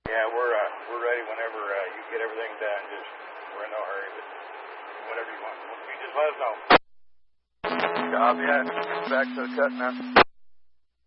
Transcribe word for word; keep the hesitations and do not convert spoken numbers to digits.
Yeah, we're uh, we're ready whenever uh, you get everything done. Just we're in no hurry, but whatever you want. You just let us know. Copy that. Back to the cut now.